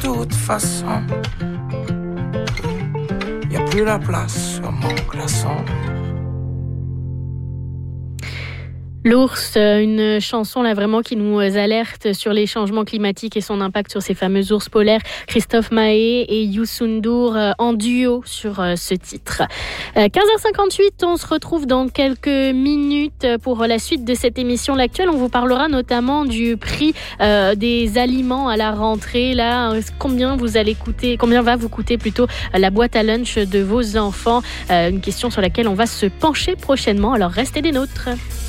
toute façon. Y a plus la place sur mon glaçon. L'ours, une chanson là vraiment qui nous alerte sur les changements climatiques et son impact sur ces fameux ours polaires. Christophe Mahé et Youssou N'Dour en duo sur ce titre. 15h58, on se retrouve dans quelques minutes pour la suite de cette émission. L'actuelle, on vous parlera notamment du prix des aliments à la rentrée. Là, combien va vous coûter plutôt la boîte à lunch de vos enfants. Une question sur laquelle on va se pencher prochainement. Alors restez des nôtres.